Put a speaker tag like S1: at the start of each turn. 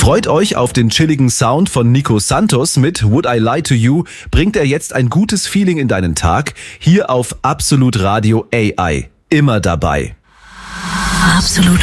S1: Freut euch auf den chilligen Sound von Nico Santos mit Would I Lie to You. Bringt er jetzt ein gutes Feeling in deinen Tag? Hier auf Absolut Radio AI. Immer dabei.
S2: Absolut